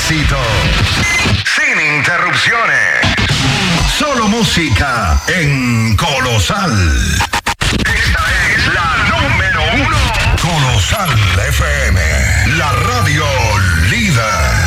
éxitos. Sin interrupciones. Solo música en Colosal. Esta es la número 1. Colosal FM. La radio líder.